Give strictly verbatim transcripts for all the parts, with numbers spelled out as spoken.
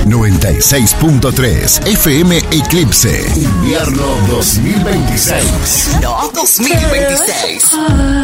noventa y seis punto tres F M Eclipse. Invierno dos mil veintiséis. No, dos mil veintiséis.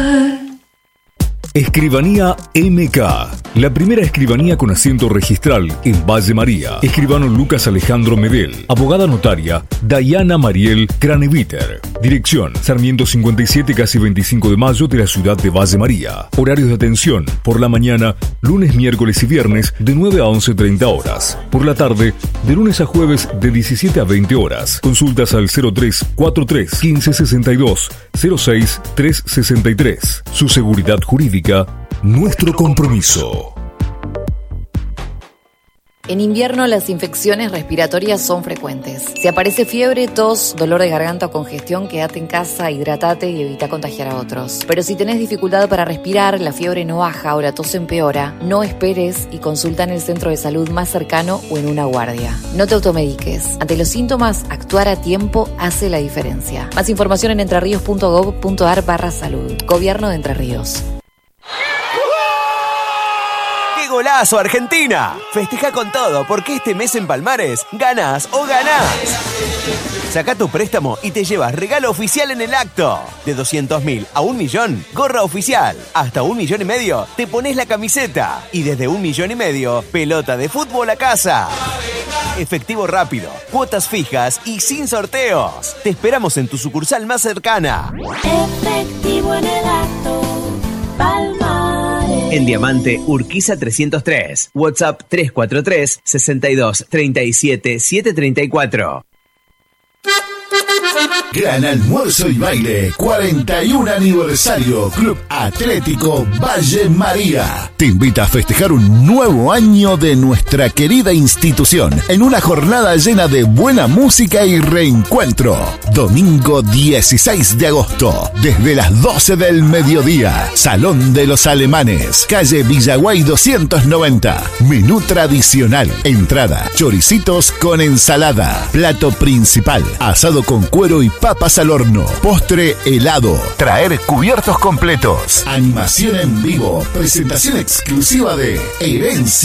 Escribanía M K, la primera escribanía con asiento registral en Valle María. Escribano Lucas Alejandro Medel. Abogada notaria Dayana Mariel Craneviter. Dirección Sarmiento cincuenta y siete, casi veinticinco de mayo de la ciudad de Valle María. Horarios de atención: por la mañana, lunes, miércoles y viernes de nueve a once treinta horas. Por la tarde, de lunes a jueves de diecisiete a veinte horas. Consultas al cero tres cuarenta y tres, quince sesenta y dos, cero seis tres sesenta y tres. Su seguridad jurídica, nuestro compromiso. En invierno las infecciones respiratorias son frecuentes. Si aparece fiebre, tos, dolor de garganta o congestión, quédate en casa, hidratate y evita contagiar a otros. Pero si tenés dificultad para respirar, la fiebre no baja o la tos empeora, no esperes y consulta en el centro de salud más cercano o en una guardia. No te automediques. Ante los síntomas, actuar a tiempo hace la diferencia. Más información en entrerríos punto gob punto ar barra salud. Gobierno de Entre Ríos. ¡Golazo, Argentina! Festeja con todo, porque este mes en Palmares ganás o ganás. Saca tu préstamo y te llevas regalo oficial en el acto. De doscientos mil a un millón, gorra oficial. Hasta un millón y medio, te pones la camiseta. Y desde un millón y medio, pelota de fútbol a casa. Efectivo rápido, cuotas fijas y sin sorteos. Te esperamos en tu sucursal más cercana. Efectivo en el acto, Palmares. En Diamante, Urquiza trescientos tres. WhatsApp tres cuatro tres, sesenta y dos, treinta y siete, setecientos treinta y cuatro. Gran almuerzo y baile, cuarenta y un aniversario, Club Atlético Valle María. Te invita a festejar un nuevo año de nuestra querida institución en una jornada llena de buena música y reencuentro. Domingo dieciséis de agosto, desde las doce del mediodía, Salón de los Alemanes, calle Villaguay doscientos noventa. Menú tradicional, entrada, choricitos con ensalada, plato principal, asado con cuero y papas al horno, postre helado, traer cubiertos completos, animación en vivo, presentación exclusiva de Herencia